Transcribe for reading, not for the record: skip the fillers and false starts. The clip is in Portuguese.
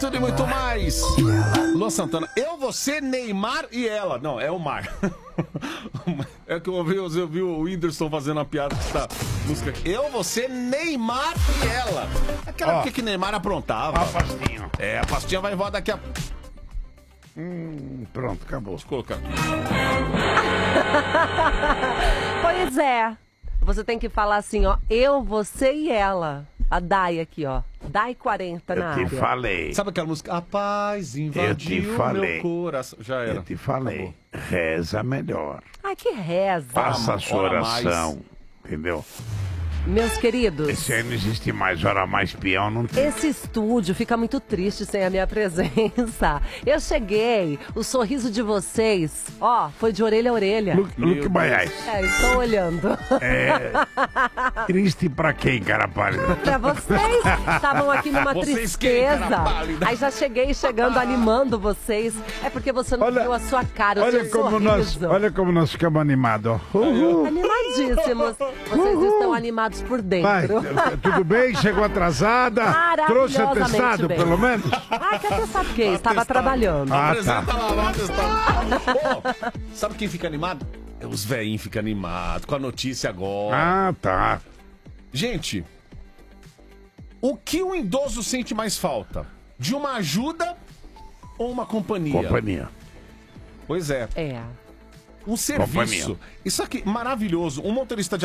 Tudo e muito mais. Luan Santana, eu, você, Neymar e ela. Não, é o Mar. É que eu vi o Whindersson fazendo uma piada dessa música. Eu, você, Neymar e ela. Aquela época que Neymar aprontava. A pastinha. É, a pastinha vai embora daqui a... Pronto, acabou. Deixa eu colocar aqui. Pois é. Você tem que falar assim, ó. Eu, você e ela. A Dai aqui, ó. Dai 40 na área. Eu te falei. Sabe aquela música? A paz invadiu meu coração. Já era. Eu te falei. Reza melhor. Ai, que reza. Faça a sua Ora oração. Entendeu? Meus queridos, Esse aí não existe mais. Hora mais peão não tem. esse estúdio fica muito triste sem a minha presença. Eu cheguei, o sorriso de vocês, ó, foi de orelha a orelha. Luque Baiás. É, estou olhando. É. Triste pra quem, cara pálida? Pra vocês, estavam aqui numa Vocês quem, cara tristeza. pálida? Aí já cheguei chegando, animando vocês. É porque você não Olha- viu a sua cara, o Olha seu sorriso. olha como nós ficamos animados, ó. Uhul. Animadíssimos. Vocês estão animados por Vai, dentro. tudo bem? Chegou atrasada? Trouxe Maravilhosamente atestado, bem. pelo menos? Ah, que atestado que é? Estava trabalhando. Ah, Apresenta tá. lá, atestado. Ô, sabe quem fica animado? É os velhinhos ficam animados com a notícia agora. Ah, tá. Gente, o que o idoso sente mais falta? De uma ajuda ou uma companhia? Companhia. Pois é, É. um serviço. Companhia. Isso aqui, maravilhoso. Um motorista de